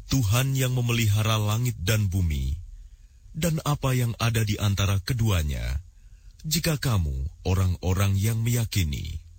Tuhan yang memelihara langit dan bumi, dan apa yang ada di antara keduanya, jika kamu orang-orang yang meyakini.